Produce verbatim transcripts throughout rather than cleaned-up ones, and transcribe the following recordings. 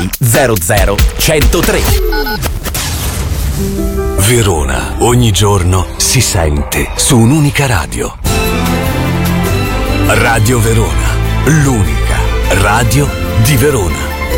zero zero centotré. Verona, ogni giorno si sente su un'unica radio. Radio Verona, l'unica radio di Verona.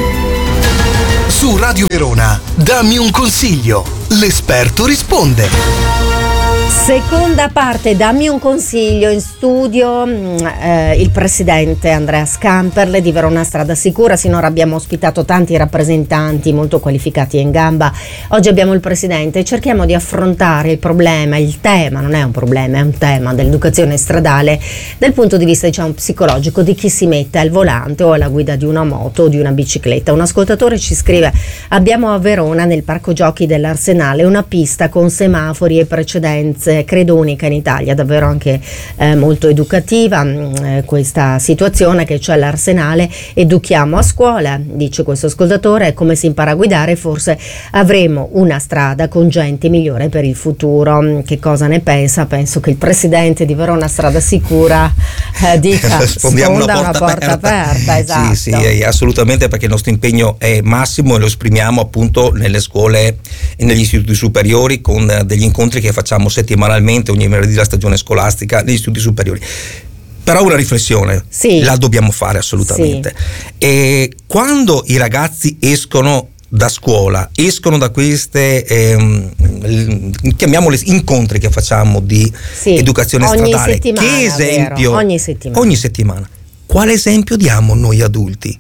Su Radio Verona, dammi un consiglio. L'esperto risponde. Seconda parte, dammi un consiglio. In studio eh, il presidente Andrea Scamperle di Verona Strada Sicura. Sinora abbiamo ospitato tanti rappresentanti molto qualificati e in gamba. Oggi abbiamo il presidente e cerchiamo di affrontare il problema, il tema, non è un problema, è un tema dell'educazione stradale dal punto di vista, diciamo, psicologico di chi si mette al volante o alla guida di una moto o di una bicicletta. Un ascoltatore ci scrive: abbiamo a Verona, nel parco giochi dell'Arsenale, una pista con semafori e precedenze, credo unica in Italia, davvero anche eh, molto educativa eh, questa situazione, che c'è l'Arsenale. Educhiamo a scuola, dice questo ascoltatore, come si impara a guidare, forse avremo una strada con gente migliore per il futuro. Che cosa ne pensa? Penso che il presidente di Verona Strada Sicura eh, dica sfondiamo una porta, una porta aperta, aperta esatto. Sì, sì, assolutamente, perché il nostro impegno è massimo e lo esprimiamo appunto nelle scuole e negli istituti superiori con degli incontri che facciamo settimanalmente ogni venerdì della stagione scolastica negli istituti superiori. Però una riflessione sì. la dobbiamo fare assolutamente. Sì. E quando i ragazzi escono da scuola, escono da queste ehm, chiamiamole incontri che facciamo di sì. educazione ogni stradale, che esempio vero? ogni settimana ogni settimana quale esempio diamo noi adulti?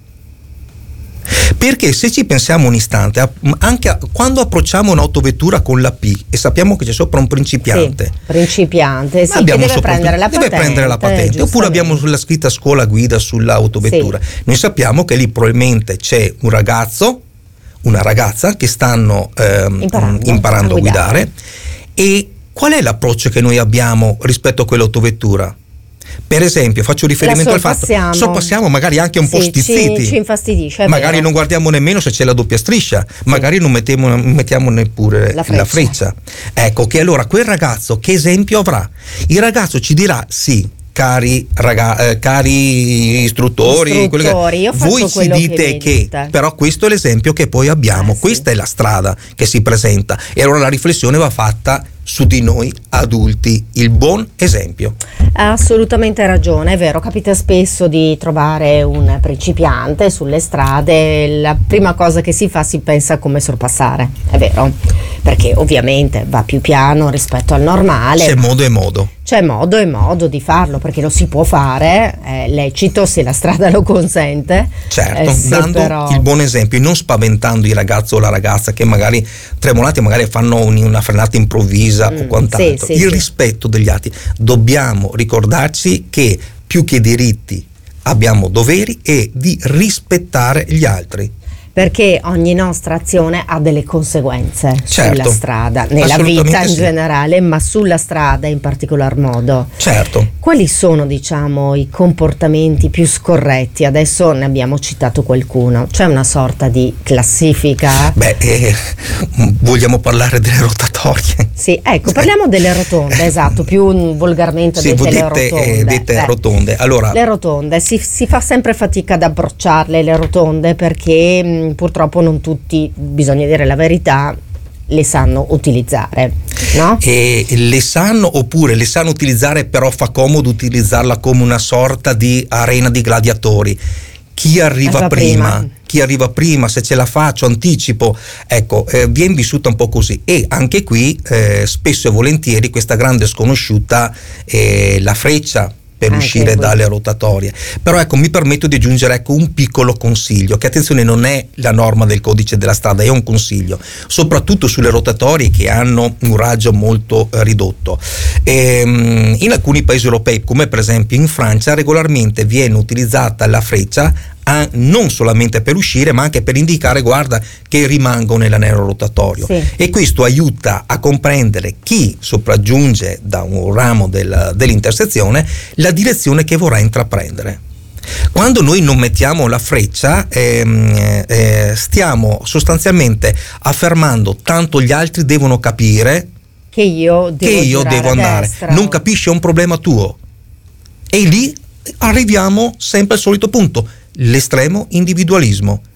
Perché se ci pensiamo un istante, anche a, quando approcciamo un'autovettura con la P e sappiamo che c'è sopra un principiante, sì, principiante sì, che deve prendere la deve patente, prendere la patente oppure abbiamo la scritta scuola guida sull'autovettura, sì. Noi sappiamo che lì probabilmente c'è un ragazzo, una ragazza che stanno ehm, imparando, imparando a guidare. a guidare. E qual è l'approccio che noi abbiamo rispetto a quell'autovettura? Per esempio, faccio riferimento al fatto che sorpassiamo magari anche un sì, po' stizziti, ci, ci infastidisce, magari non guardiamo nemmeno se c'è la doppia striscia, sì. magari non mettiamo, non mettiamo neppure la freccia. la freccia. Ecco che allora quel ragazzo che esempio avrà? Il ragazzo ci dirà sì, cari, raga, eh, cari istruttori, istruttori che, voi ci dite che, che però questo è l'esempio che poi abbiamo, eh, questa sì. è la strada che si presenta e allora la riflessione va fatta su di noi adulti, il buon esempio. Ha assolutamente ragione, è vero, capita spesso di trovare un principiante sulle strade, la prima cosa che si fa si pensa come sorpassare, è vero, perché ovviamente va più piano rispetto al normale. C'è modo e modo. C'è modo e modo di farlo, perché lo si può fare, è lecito se la strada lo consente. Certo, eh, dando però... il buon esempio, non spaventando il ragazzo o la ragazza che magari tremolati, magari fanno una frenata improvvisa mm, o quant'altro. Sì, sì, il sì. rispetto degli altri. Dobbiamo ricordarci che più che diritti abbiamo doveri e di rispettare gli altri. Perché ogni nostra azione ha delle conseguenze certo, sulla strada, nella vita in sì. generale, ma sulla strada in particolar modo. Certo. Quali sono, diciamo, i comportamenti più scorretti? Adesso ne abbiamo citato qualcuno. C'è una sorta di classifica? Beh, eh, vogliamo parlare delle rotatorie? Sì, ecco, parliamo delle rotonde, esatto, più volgarmente sì, dette, dette, le rotonde. Eh, dette Beh, rotonde. Allora, le rotonde, si, si fa sempre fatica ad approcciarle, le rotonde, perché purtroppo non tutti, bisogna dire la verità, le sanno utilizzare, no? E le sanno, oppure le sanno utilizzare, però fa comodo utilizzarla come una sorta di arena di gladiatori. Chi arriva prima, prima, chi arriva prima, se ce la faccio, anticipo, ecco, eh, viene vissuta un po' così. E anche qui eh, spesso e volentieri questa grande sconosciuta, eh, la freccia per anche uscire dalle rotatorie. Però ecco, mi permetto di aggiungere ecco un piccolo consiglio, che attenzione, non è la norma del codice della strada, è un consiglio, soprattutto sulle rotatorie che hanno un raggio molto eh, ridotto. Ehm, in alcuni paesi europei, come per esempio in Francia, regolarmente viene utilizzata la freccia a, non solamente per uscire, ma anche per indicare, guarda, che rimango nell'anello rotatorio. Sì. E questo aiuta a comprendere chi sopraggiunge da un ramo del, dell'intersezione la direzione che vorrà intraprendere. Quando noi non mettiamo la freccia, ehm, eh, stiamo sostanzialmente affermando tanto gli altri devono capire che io devo, che io devo andare. Destra. Non capisci, è un problema tuo. E lì arriviamo sempre al solito punto, l'estremo individualismo.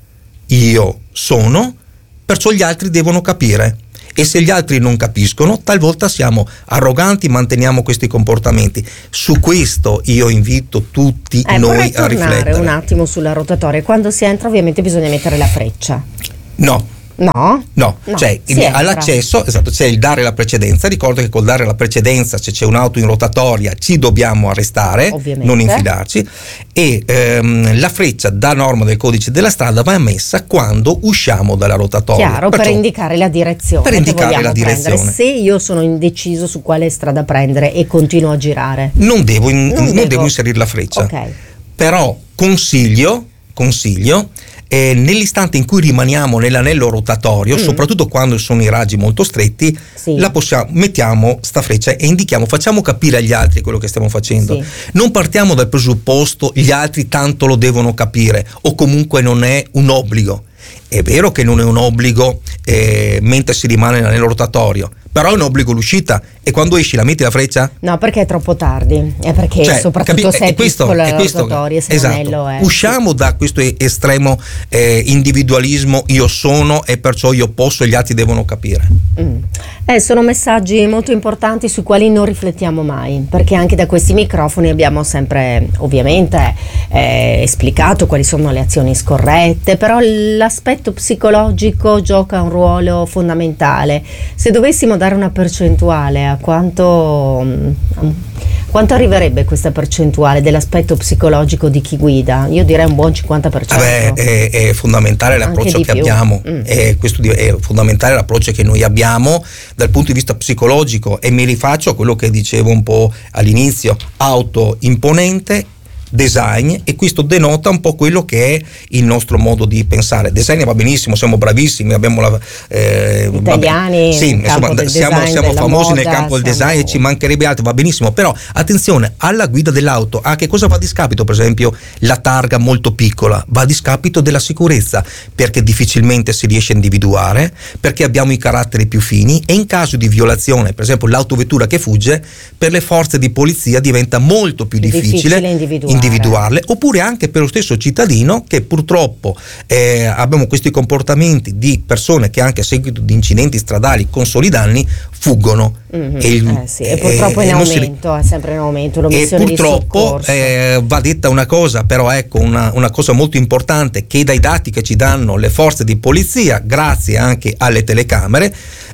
io sono, perciò gli altri devono capire. E se gli altri non capiscono, talvolta siamo arroganti, manteniamo questi comportamenti. Su questo io invito tutti eh, noi a riflettere. Un attimo sulla rotatoria. Quando si entra ovviamente bisogna mettere la freccia. No. No? No, no. cioè in, all'accesso, esatto, c'è il dare la precedenza. Ricordo che col dare la precedenza, se c'è un'auto in rotatoria, ci dobbiamo arrestare, ovviamente, non infilarci. E ehm, la freccia, da norma del codice della strada, va messa quando usciamo dalla rotatoria. Chiaro, perciò, per indicare la direzione. Per indicare la direzione. Prendere. Se io sono indeciso su quale strada prendere e continuo a girare, non devo, in, non non devo. devo inserire la freccia. Okay. Però consiglio, consiglio. E nell'istante in cui rimaniamo nell'anello rotatorio, mm. soprattutto quando sono i raggi molto stretti, sì. la possiamo, mettiamo sta freccia e indichiamo, facciamo capire agli altri quello che stiamo facendo. Sì. Non partiamo dal presupposto gli altri tanto lo devono capire, o comunque non è un obbligo. È vero che non è un obbligo eh, mentre si rimane nell'anello rotatorio, però è un obbligo l'uscita. E quando esci la metti la freccia? No, perché è troppo tardi. È perché cioè, soprattutto capi- se è piccola la rotatoria, se esatto. l'anello è... Usciamo da questo estremo eh, individualismo, io sono e perciò io posso e gli altri devono capire. Mm. Eh, sono messaggi molto importanti sui quali non riflettiamo mai, perché anche da questi microfoni abbiamo sempre ovviamente eh, esplicato quali sono le azioni scorrette, però l'aspetto psicologico gioca un ruolo fondamentale. Se dovessimo dare una percentuale a quanto, quanto arriverebbe questa percentuale dell'aspetto psicologico di chi guida? Io direi un buon cinquanta per cento. Beh, è, è fondamentale l'approccio che più. abbiamo, mm. è, questo è fondamentale l'approccio che noi abbiamo dal punto di vista psicologico, e mi rifaccio a quello che dicevo un po' all'inizio: auto imponente, design, e questo denota un po' quello che è il nostro modo di pensare. Design va benissimo, siamo bravissimi, abbiamo la eh, italiani, sì, insomma, siamo, design, siamo famosi moda, nel campo del siamo... design, e ci mancherebbe altro, va benissimo, però attenzione alla guida dell'auto. A che cosa va a discapito? Per esempio la targa molto piccola va a discapito della sicurezza, perché difficilmente si riesce a individuare, perché abbiamo i caratteri più fini, e in caso di violazione, per esempio l'autovettura che fugge, per le forze di polizia diventa molto più difficile, difficile individuare. individuarle, oppure anche per lo stesso cittadino, che purtroppo eh, abbiamo questi comportamenti di persone che anche a seguito di incidenti stradali con soli danni fuggono. Mm-hmm. E, il, eh sì, e purtroppo è in aumento, si, è sempre in aumento l'omissione e purtroppo di eh, va detta una cosa, però ecco una, una cosa molto importante, che dai dati che ci danno le forze di polizia, grazie anche alle telecamere,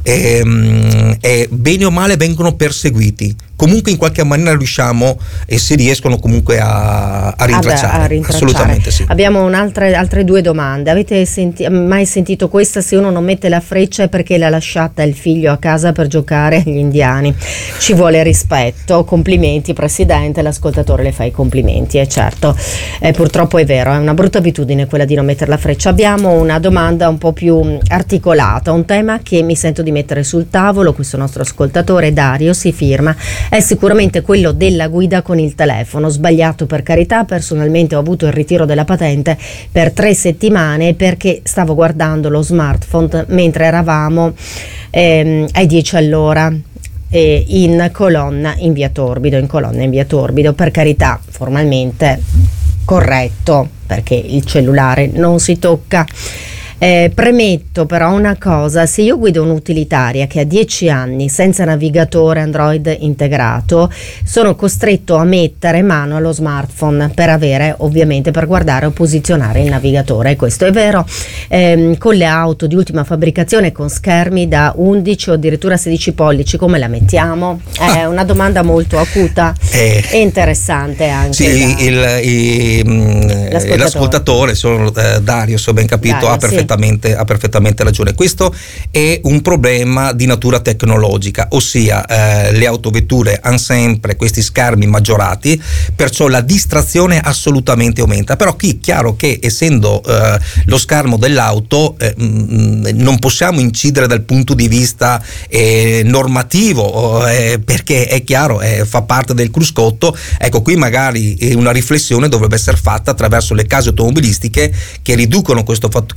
ehm, eh, bene o male vengono perseguiti. Comunque in qualche maniera riusciamo e si riescono comunque a, a, rintracciare. a, a rintracciare. Assolutamente sì. Abbiamo un'altra, altre due domande. Avete senti, mai sentito questa? Se uno non mette la freccia è perché l'ha lasciata il figlio a casa per giocare agli indiani. Ci vuole rispetto. Complimenti Presidente, l'ascoltatore le fa i complimenti, è certo. Eh, purtroppo è vero, è una brutta abitudine quella di non mettere la freccia. Abbiamo una domanda un po' più articolata, un tema che mi sento di mettere sul tavolo. Questo nostro ascoltatore Dario si firma: è sicuramente quello della guida con il telefono. Sbagliato, per carità, personalmente ho avuto il ritiro della patente per tre settimane perché stavo guardando lo smartphone mentre eravamo ehm, ai dieci all'ora eh, in colonna in via Torbido, in colonna in via Torbido. Per carità, formalmente corretto, perché il cellulare non si tocca. Eh, premetto però una cosa: se io guido un'utilitaria che ha dieci anni senza navigatore Android integrato, sono costretto a mettere mano allo smartphone per avere, ovviamente, per guardare o posizionare il navigatore. Questo è vero. Eh, con le auto di ultima fabbricazione con schermi da undici o addirittura sedici pollici, come la mettiamo? È ah. una domanda molto acuta eh. e interessante anche. Sì, da, il, il, l'ascoltatore, l'ascoltatore sono, eh, Dario, se ho ben capito, Dario, ha perfettamente sì. Ha perfettamente ragione. Questo è un problema di natura tecnologica, ossia eh, le autovetture hanno sempre questi schermi maggiorati, perciò la distrazione assolutamente aumenta. Però qui è chiaro che, essendo eh, lo schermo dell'auto, eh, mh, non possiamo incidere dal punto di vista eh, normativo, eh, perché è chiaro, eh, fa parte del cruscotto. Ecco, qui magari una riflessione dovrebbe essere fatta attraverso le case automobilistiche che riducono questo fatto, che riducono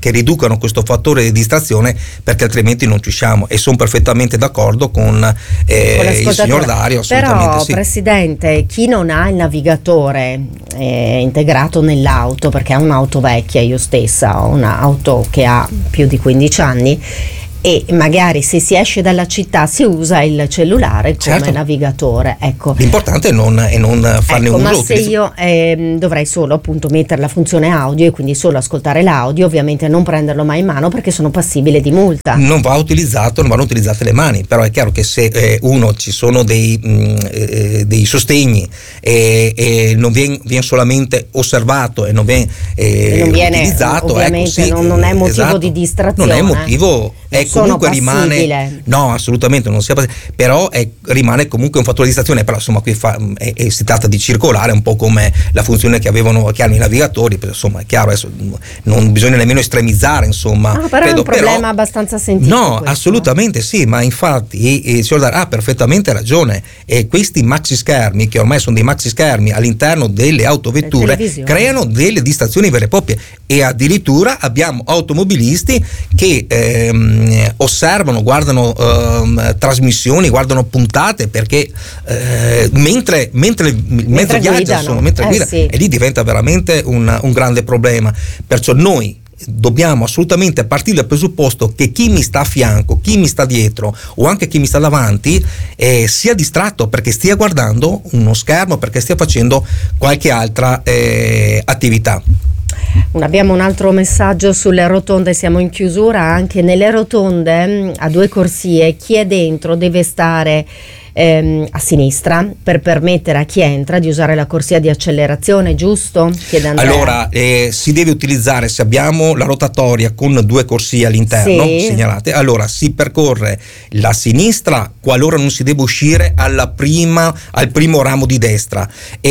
introducano questo fattore di distrazione, perché altrimenti non ci usciamo, e sono perfettamente d'accordo con, eh, con il signor Dario, assolutamente. Però, sì. Presidente, chi non ha il navigatore eh, integrato nell'auto, perché ha un'auto vecchia, io stessa ho un'auto che ha più di quindici anni, e magari se si esce dalla città si usa il cellulare come certo. navigatore, ecco. L'importante è non, è non farne ecco, un uso. Ma se io eh, dovrei solo appunto mettere la funzione audio e quindi solo ascoltare l'audio, ovviamente non prenderlo mai in mano perché sono passibile di multa. Non va utilizzato, non vanno utilizzate le mani, però è chiaro che se eh, uno ci sono dei, mh, eh, dei sostegni e, e non viene, viene solamente osservato e non viene, eh, e non viene utilizzato, ovviamente ecco, sì, non, non è motivo esatto. di distrazione. Non è motivo, è comunque rimane, no, assolutamente non sia, però è, rimane comunque un fattore di distrazione. Però insomma qui fa, è, è, si tratta di circolare, un po' come la funzione che avevano che hanno i navigatori, però, insomma è chiaro, adesso non bisogna nemmeno estremizzare, insomma. Ah, però credo, è un problema però, abbastanza sentito. No, questo. assolutamente sì, ma infatti il signor Dar ha perfettamente ragione, e questi maxi schermi, che ormai sono dei maxi schermi all'interno delle autovetture, creano delle distrazioni vere e proprie, e addirittura abbiamo automobilisti che ehm, osservano, guardano ehm, trasmissioni, guardano puntate, perché eh, mentre, mentre il mezzo viaggia, insomma, mentre eh, guida, sì. e lì diventa veramente un, un grande problema. Perciò noi dobbiamo assolutamente partire dal presupposto che chi mi sta a fianco, chi mi sta dietro o anche chi mi sta davanti eh, sia distratto perché stia guardando uno schermo, perché stia facendo qualche altra eh, attività. Abbiamo un altro messaggio sulle rotonde, siamo in chiusura. Anche nelle rotonde a due corsie chi è dentro deve stare ehm, a sinistra per permettere a chi entra di usare la corsia di accelerazione, giusto? Chiede Andrea. Allora eh, si deve utilizzare, se abbiamo la rotatoria con due corsie all'interno sì. segnalate, allora si percorre la sinistra qualora non si deve uscire alla prima, al primo ramo di destra,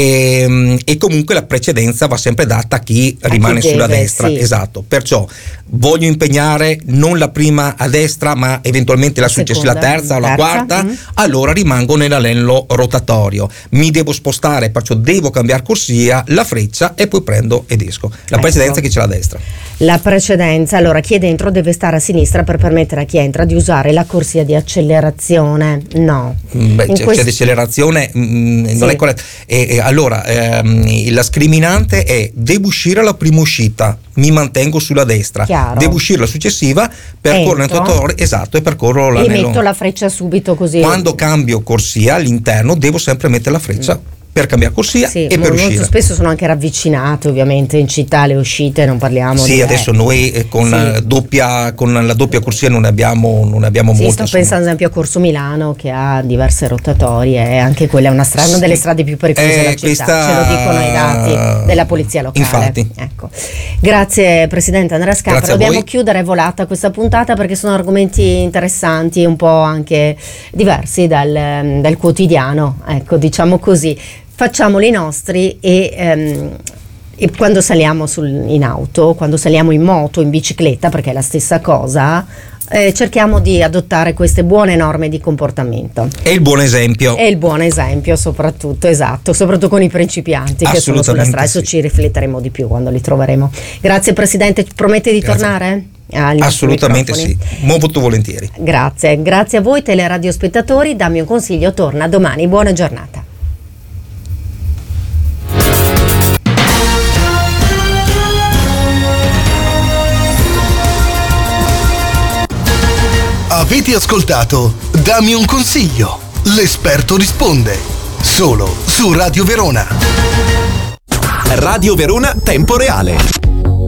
e, e comunque la precedenza va sempre data a chi a rimane chi sulla deve, destra, sì. Esatto. Perciò voglio impegnare non la prima a destra ma eventualmente la, la successiva, la terza o la quarta, mm. allora rimango nell'anello rotatorio, mi devo spostare, perciò devo cambiare corsia, la freccia, e poi prendo ed esco. La ecco. precedenza che c'è la destra. La precedenza, allora chi è dentro deve stare a sinistra per permettere a chi entra di usare la corsia di accelerazione. No. Beh, c'è, quest... c'è accelerazione mh, sì. non è corretto. E, e, allora ehm, la scriminante è: devo uscire alla prima uscita, mi mantengo sulla destra. Chiaro. Devo uscire la successiva, percorro il rotatorio, esatto, e percorro e l'anello. metto la freccia subito così. Quando cambio corsia all'interno devo sempre mettere la freccia mm. per cambiare corsia sì, e per molto uscire. Spesso sono anche ravvicinate, ovviamente in città le uscite non parliamo sì di adesso eh. noi eh, con, sì. doppia, con la doppia corsia non ne abbiamo, non ne abbiamo sì, molte. sto insomma. pensando ad esempio a Corso Milano che ha diverse rotatorie e anche quella è una, strada, sì. una delle strade più pericolose eh, della città, questa... ce lo dicono i dati della polizia locale. Infatti. Ecco. Grazie Presidente Andrea Scarpa, dobbiamo chiudere volata questa puntata perché sono argomenti interessanti, un po' anche diversi dal, dal quotidiano, ecco, diciamo così. Facciamoli nostri e, ehm, e quando saliamo sul, in auto, quando saliamo in moto, in bicicletta, perché è la stessa cosa, eh, cerchiamo di adottare queste buone norme di comportamento. E il buon esempio. E il buon esempio soprattutto, esatto, soprattutto con i principianti che sono sulla strada, adesso sì. ci rifletteremo di più quando li troveremo. Grazie Presidente, promette di Grazie. tornare? Assolutamente sì, molto volentieri. Grazie, grazie a voi teleradioaspettatori, dammi un consiglio, torna domani, buona giornata. Avete ascoltato Dammi un consiglio, l'esperto risponde, solo su Radio Verona. Radio Verona Tempo Reale.